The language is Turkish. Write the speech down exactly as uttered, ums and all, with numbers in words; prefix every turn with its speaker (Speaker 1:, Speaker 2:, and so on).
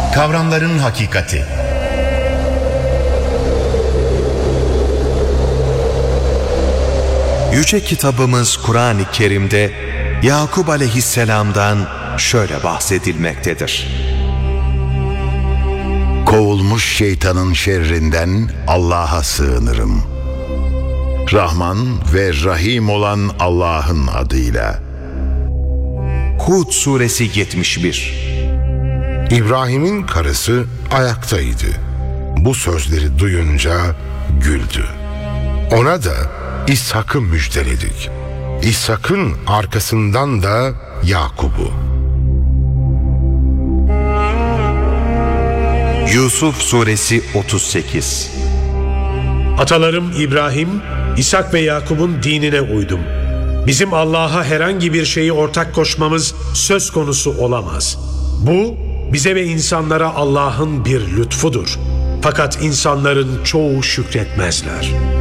Speaker 1: Kavramların hakikati.
Speaker 2: Yüce kitabımız Kur'an-ı Kerim'de Yakup aleyhisselamdan şöyle bahsedilmektedir.
Speaker 3: Kovulmuş şeytanın şerrinden Allah'a sığınırım. Rahman ve Rahim olan Allah'ın adıyla.
Speaker 2: Hud suresi yetmiş bir.
Speaker 4: İbrahim'in karısı ayaktaydı. Bu sözleri duyunca güldü. Ona da İshak'ı müjdeledik. İshak'ın arkasından da Yakup'u.
Speaker 2: Yusuf suresi otuz sekiz.
Speaker 5: Atalarım İbrahim, İshak ve Yakup'un dinine uydum. Bizim Allah'a herhangi bir şeyi ortak koşmamız söz konusu olamaz. Bu, bize ve insanlara Allah'ın bir lütfudur. Fakat insanların çoğu şükretmezler.